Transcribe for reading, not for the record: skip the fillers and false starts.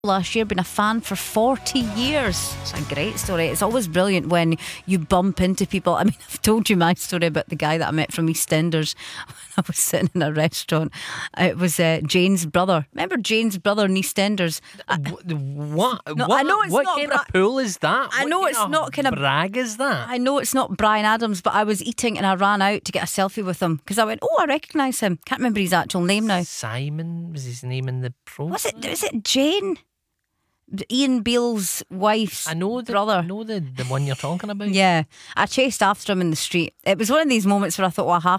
last year, been a fan for 40 years. It's a great story. It's always brilliant when you bump into people. I mean, I've told you my story about the guy that I met from EastEnders when I was sitting in a restaurant. It was Jane's brother. Remember Jane's brother in EastEnders? What? No, what? I know it's what not kind of pool is that? I What know kind it's of not kind of brag is that? I know it's not Bryan Adams, but I was eating and I ran out to get a selfie with him because I went, oh, I recognise him. Can't remember his actual name now. Simon was his name in the pro. Was it Jane? Ian Beale's wife's brother. I know the one you're talking about. Yeah, I chased after him in the street. It was one of these moments where I thought, well, I have